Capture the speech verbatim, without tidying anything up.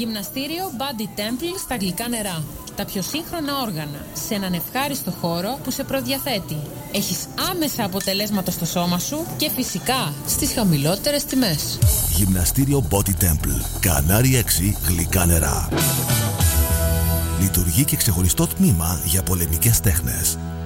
Γυμναστήριο Body Temple στα Γλυκά Νερά. Τα πιο σύγχρονα όργανα σε έναν ευχάριστο χώρο που σε προδιαθέτει. Έχεις άμεσα αποτελέσματα στο σώμα σου και φυσικά στις χαμηλότερες τιμές. Γυμναστήριο Body Temple, Κανάρι έξι, Γλυκά Νερά. Λειτουργεί και ξεχωριστό τμήμα για πολεμικές τέχνες.